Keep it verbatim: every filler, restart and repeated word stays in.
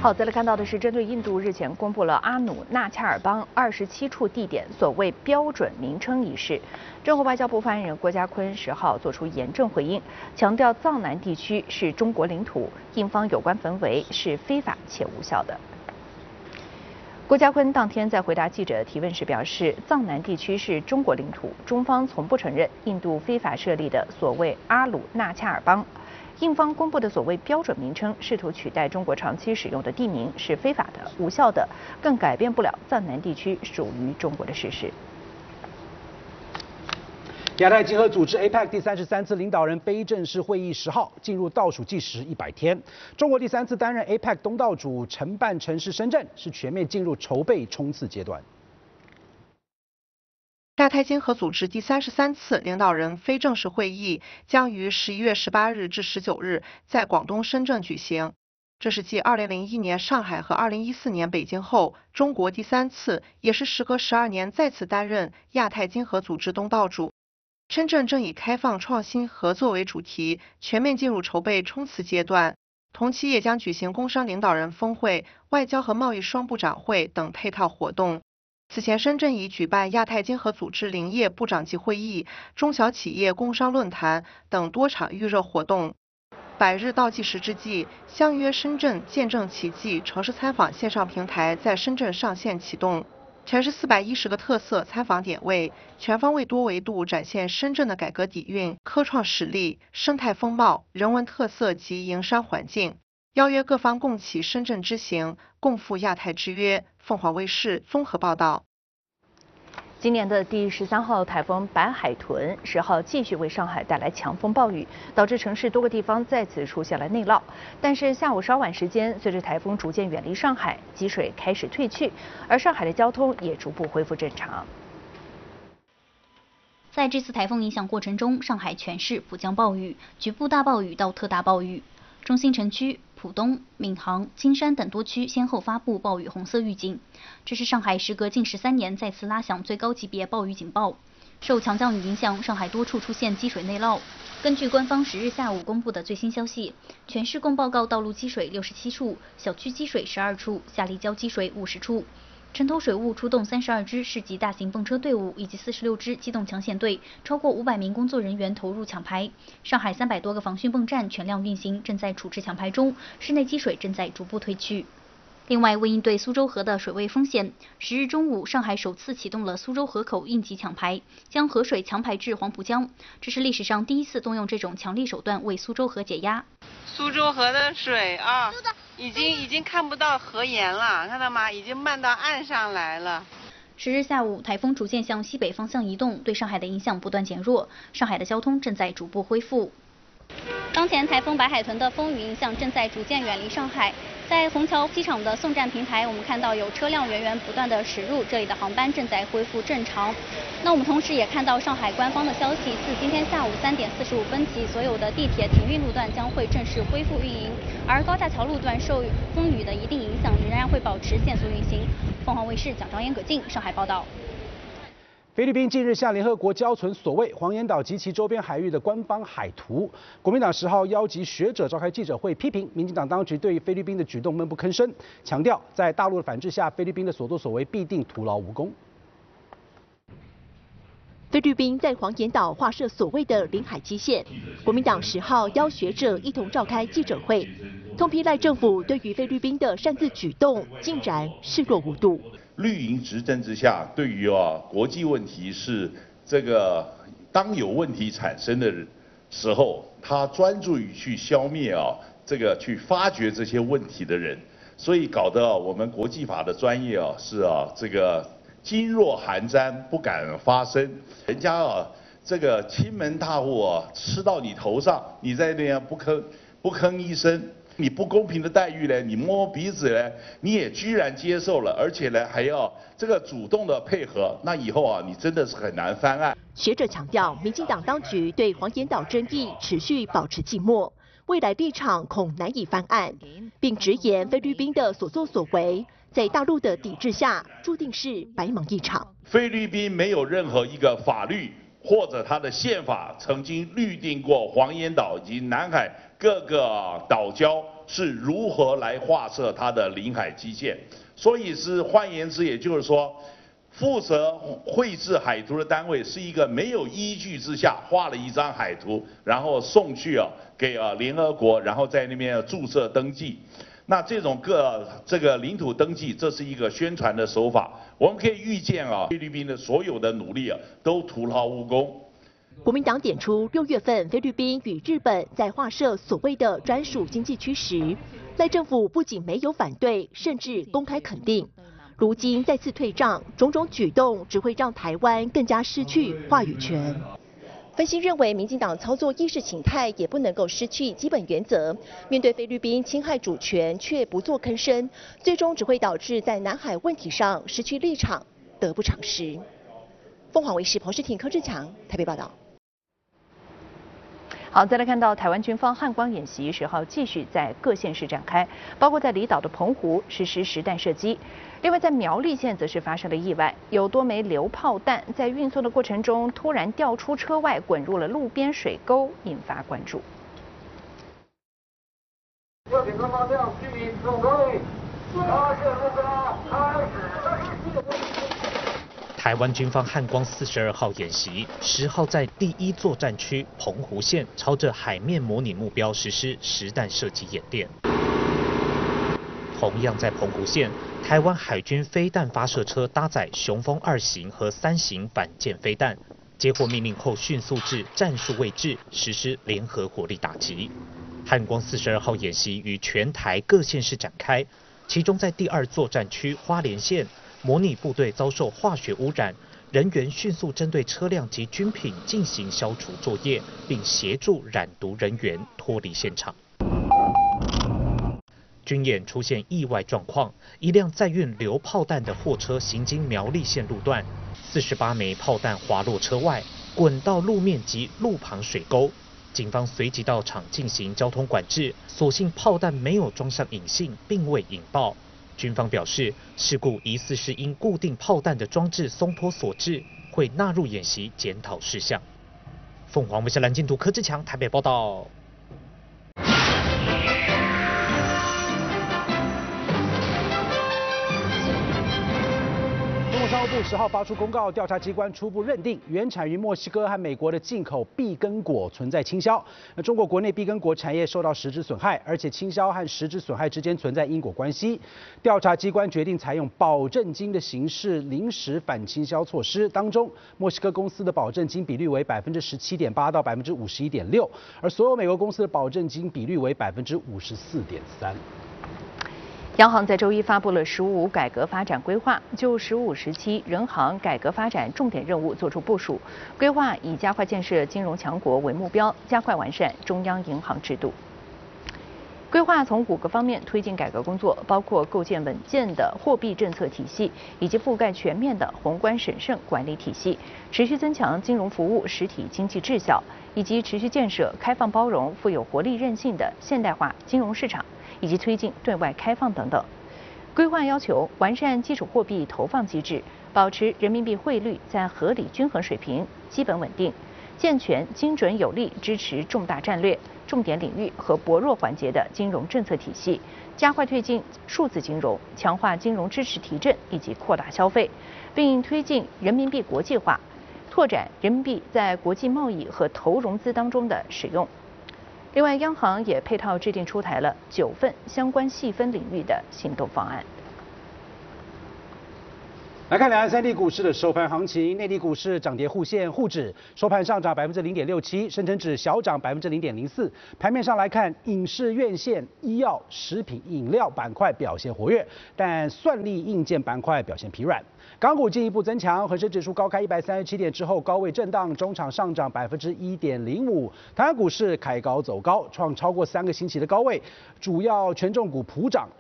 好，再来看到的是针对印度日前公布了阿努纳恰尔邦二十七处地点所谓标准名称一事，中国外交部发言人郭家坤十号作出严正回应，强调藏南地区是中国领土，印方有关焚围是非法且无效的。 郭家坤当天在回答记者提问时表示，藏南地区是中国领土，中方从不承认印度非法设立的所谓阿鲁纳恰尔邦。印方公布的所谓标准名称，试图取代中国长期使用的地名，是非法的、无效的，更改变不了藏南地区属于中国的事实。 亚太经合组织 A P E C 第三十三次领导人非正式会议十号进入倒数计时一百天，中国第三次担任 A P E C 东道主承办城市深圳是全面进入筹备冲刺阶段。 亚太经合组织第三十三次领导人非正式会议将于十一月十八日至十九日在广东深圳举行，这是继二零零一年上海和二零一四年北京后，中国第三次，也是时隔十二年再次担任亚太经合组织东道主。 深圳正以开放、创新、合作为主题，全面进入筹备冲刺阶段。同期也将举行工商领导人峰会、外交和贸易双部长会等配套活动。此前，深圳已举办亚太经合组织林业部长级会议、中小企业工商论坛等多场预热活动。百日倒计时之际，相约深圳见证奇迹城市参访线上平台在深圳上线启动。 全市四百一十个特色参访点位，全方位多维度展现深圳的改革底蕴、科创实力、生态风貌、人文特色及营商环境。邀约各方共启深圳之行，共赴亚太之约。凤凰卫视综合报道。 今年的第十三号台风白海豚十号继续为上海带来强风暴雨，导致城市多个地方再次出现了内涝。但是下午稍晚时间，随着台风逐渐远离上海，积水开始退去，而上海的交通也逐步恢复正常。 在这次台风影响过程中，上海全市普降暴雨，局部大暴雨到特大暴雨。中心城区、浦东、闵行、金山等多区先后发布暴雨红色预警，这是上海时隔近十三年再次拉响最高级别暴雨警报。受强降雨影响，上海多处出现积水内涝。根据官方十日下午公布的最新消息，全市共报告道路积水六十七处，小区积水十二处，下立交积水五十处。 城投水务出动三十二支市级大型泵车队伍以及四十六支机动抢险队，超过五百名工作人员投入抢排。上海三百多个防汛泵站全量运行，正在处置抢排中，市内积水正在逐步退去。另外，为应对苏州河的水位风险，十日中午，上海首次启动了苏州河口应急抢排，将河水强排至黄浦江。这是历史上第一次动用这种强力手段为苏州河解压。 苏州河的水啊。 已经已经看不到河沿了，看到吗？已经漫到岸上来了。 十日下午，台风逐渐向西北方向移动，对上海的影响不断减弱，上海的交通正在逐步恢复。当前台风白海豚的风雨影响正在逐渐远离上海。在虹桥机场的送站平台，我们看到有车辆源源不断的驶入，这里的航班正在恢复正常。那我们同时也看到上海官方的消息，自今天下午三点四十五分起，所有的地铁停运路段将会正式恢复运营，而高架桥路段受风雨的一定影响，仍然会保持限速运行。凤凰卫视蒋昭妍、葛静上海报道。 菲律宾近日向联合国交存所谓黄岩岛及其周边海域的官方海图。国民党十号邀集学者召开记者会，批评民进党当局对菲律宾的举动闷不吭声，强调在大陆的反制下，菲律宾的所作所为必定徒劳无功。 菲律宾在黄岩岛划设所谓的领海基线，国民党十号邀学者一同召开记者会，痛批赖政府对于菲律宾的擅自举动竟然视若无睹。 绿营执政之下，对于啊国际问题是这个当有问题产生的时候，他专注于去消灭啊这个去发掘这些问题的人，所以搞得、啊、我们国际法的专业啊是啊这个噤若寒蟬，不敢发声。人家啊这个亲门大户啊吃到你头上，你在那边不吭不吭一声。 你不公平的待遇呢？你摸摸鼻子呢？你也居然接受了，而且呢还要这个主动的配合，那以后啊，你真的是很难翻案。 学者强调，民进党当局对黄岩岛争议持续保持静默，未来立场恐难以翻案，并直言菲律宾的所作所为，在大陆的抵制下，注定是白忙一场。 菲律宾没有任何一个法律或者它的宪法曾经律定过黄岩岛以及南海各个岛礁是如何来划设它的领海基线。所以是换言之，也就是说，负责绘制海图的单位是一个没有依据之下画了一张海图，然后送去啊给啊联合国，然后在那边注册登记。那这种个这个领土登记，这是一个宣传的手法。我们可以预见啊，菲律宾的所有的努力啊，都徒劳无功。 国民党点出，六月份菲律宾与日本在划设所谓的专属经济区时，赖政府不仅没有反对，甚至公开肯定。如今再次退让，种种举动只会让台湾更加失去话语权。分析认为，民进党操作意识形态也不能够失去基本原则。面对菲律宾侵害主权却不做吭声，最终只会导致在南海问题上失去立场，得不偿失。凤凰卫视彭世廷、柯志强台北报道。 好，再来看到台湾军方汉光演习十号继续在各县市展开，包括在离岛的澎湖实施实弹射击。另外，在苗栗县则是发生了意外，有多枚榴炮弹在运送的过程中突然掉出车外，滚入了路边水沟，引发关注。 右警方方向距离总公里，发现目标，开始。 台湾军方汉光四十二号演习十号在第一作战区澎湖县，朝着海面模拟目标实施实弹射击演练。同样在澎湖县，台湾海军飞弹发射车搭载雄风二型和三型反舰飞弹，接获命令后迅速至战术位置实施联合火力打击。汉光四十二号演习于全台各县市展开，其中在第二作战区花莲县，模拟部队遭受化学污染，人员迅速针对车辆及军品进行消除作业，并协助染毒人员脱离现场。军演出现意外状况，一辆载运榴炮弹的货车行经苗栗县路段，四十八枚炮弹滑落车外，滚到路面及路旁水沟。警方随即到场进行交通管制，所幸炮弹没有装上引信，并未引爆。军方表示，事故疑似是因固定炮弹的装置松脱所致，会纳入演习检讨事项。凤凰卫视蓝金图柯志强台北报道。 商务部十号发出公告，调查机关初步认定原产于墨西哥和美国的进口碧根果存在倾销。那中国国内碧根果产业受到实质损害，而且倾销和实质损害之间存在因果关系。调查机关决定采用保证金的形式临时反倾销措施，当中墨西哥公司的保证金比率为百分之十七点八到百分之五十一点六，而所有美国公司的保证金比率为百分之五十四点三。 央行在周一发布了“十五五”改革发展规划，就“十五”时期人行改革发展重点任务作出部署。规划以加快建设金融强国为目标，加快完善中央银行制度。规划从五个方面推进改革工作，包括构建稳健的货币政策体系，以及覆盖全面的宏观审慎管理体系，持续增强金融服务实体经济质效，以及持续建设开放包容、富有活力韧性的现代化金融市场。以及推进对外开放等等。规划要求完善基础货币投放机制，保持人民币汇率在合理均衡水平，基本稳定，健全精准有力支持重大战略、重点领域和薄弱环节的金融政策体系，加快推进数字金融，强化金融支持提振以及扩大消费，并推进人民币国际化，拓展人民币在国际贸易和投融资当中的使用。另外，央行也配套制定出台了九份相关细分领域的行动方案。 来看两岸三地股市的收盘行情，内地股市涨跌互现，沪指收盘上涨百分之零点六七，深成指小涨百分之零点零四。盘面上来看，影视院线、医药、食品饮料板块表现活跃，但算力硬件板块表现疲软。港股进一步增强，恒生指数高开一百三十七点之后高位震荡，中场上涨百分之一点零五。台湾股市开高走高，创超过三个星期的高位，主要权重股普涨，